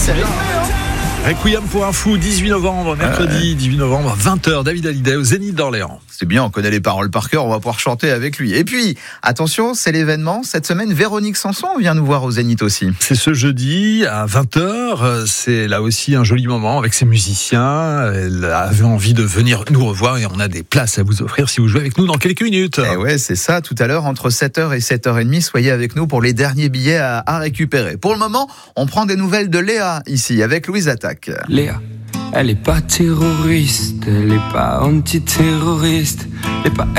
c'est rythmé, hein. Requiem pour un fou, 18 novembre, mercredi 18 novembre, 20h, David Hallyday au Zénith d'Orléans. C'est bien, on connaît les paroles par cœur, on va pouvoir chanter avec lui. Et puis, attention, c'est l'événement. Cette semaine, Véronique Sanson vient nous voir au Zénith aussi. C'est ce jeudi à 20h, c'est là aussi un joli moment avec ses musiciens. Elle avait envie de venir nous revoir et on a des places à vous offrir si vous jouez avec nous dans quelques minutes. Et ouais, c'est ça, tout à l'heure, entre 7h et 7h30, soyez avec nous pour les derniers billets à récupérer. Pour le moment, on prend des nouvelles de Léa, ici, avec Louise Attaque. Léa, elle est pas terroriste, elle est pas antiterroriste, elle est pas